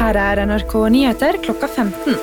Her NRK Nyheter klokka 15.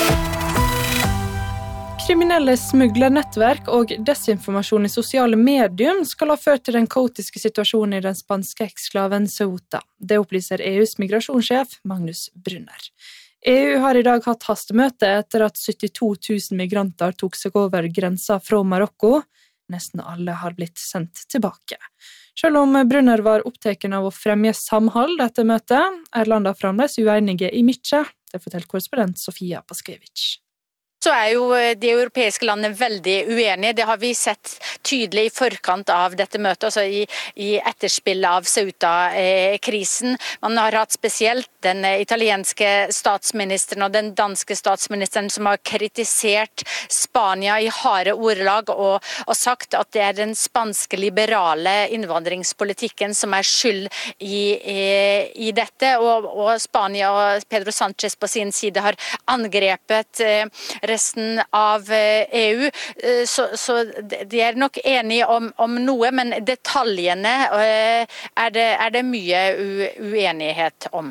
Kriminelle smuglernettverk og desinformasjon i sosiale medier skal ha ført til den kaotiske situasjonen i den spanske eksklaven Ceuta. Det opplyser EUs migrasjonssjef Magnus Brunner. EU har i dag hatt hastemøte etter at 72 000 migranter tok seg over grensa fra Marokko. Nesten alle har blitt sendt tilbake. Selv om Brunner var opptatt av å fremje samhold etter møtet, landet fremdeles uenige i mye. Det forteller korrespondent Sofia Paskevich. Så jo de europeiske landene veldig uenige. Det har vi sett tydelig i forkant av dette møtet, altså i etterspillet av Ceuta-krisen. Man har hatt spesielt den italienske statsministeren og den danske statsministeren som har kritisert Spania i harde ordelag og sagt at det den spanske liberale innvandringspolitikken som skyld i dette. Og Spania og Pedro Sánchez på sin side har angrepet resten av EU, så de nok enige om noe, men detaljene det mye uenighet om.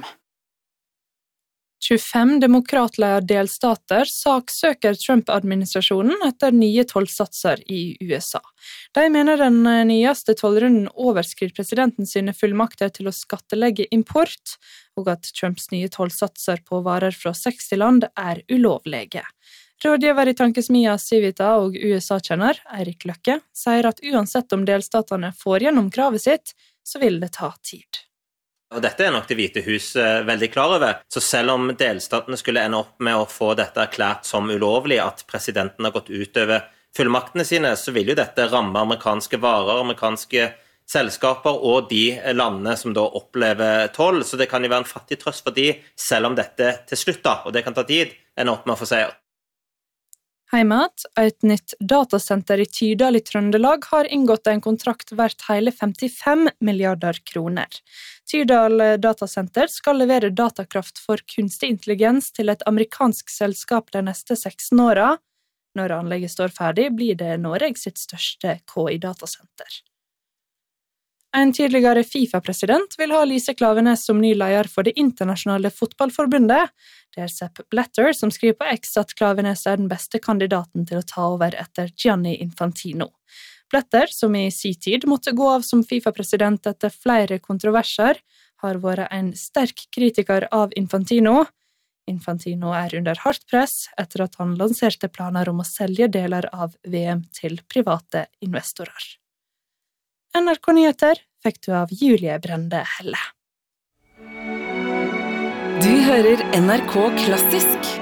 25 demokratledede delstater saksøker Trump-administrasjonen etter nye tollsatser i USA. De mener den nyeste tollrunden overskrider presidenten sine fullmakter til å skattelegge import, og at Trumps nye tollsatser på varer fra 60 land ulovlige. Rådgiver i tankesmia Civita og USA-kjenner Eirik Løkke sier at uansett om delstatene får gjennom kravet sitt, så vil det ta tid. Og dette nok Det hvite hus veldig klar over. Så selv om delstatene skulle ende opp med å få dette erklært som ulovlig, at presidenten har gått utover fullmaktene sine, så vil jo dette ramme amerikanske varer, amerikanske selskaper og de landene som da opplever toll. Så det kan jo være en fattig trøst for de, selv om dette til slutt, og det kan ta tid, ender opp med å få seier. Heimat, et nytt datasenter i Tydal i Trøndelag har inngått en kontrakt verdt hele 55 milliarder kroner. Tydal datasenter skal levere datakraft for kunstig intelligens til et amerikansk selskap de neste 16 årene. Når anlegget står ferdig, blir det Norges sitt største KI-datasenter. En tidligere FIFA-president vil ha Lise Klaveness som ny leder for det internasjonale fotballforbundet. Det Sepp Blatter som skriver på X at Klaveness den beste kandidaten til å ta over etter Gianni Infantino. Blatter, som i sin tid måtte gå av som FIFA-president etter flere kontroverser, har vært en sterk kritiker av Infantino. Infantino under hardt press etter at han lanserte planer om å selge deler av VM til private investorer. NRK Nyheter fikk du av Julie Brende Helle. Du hører NRK Klassisk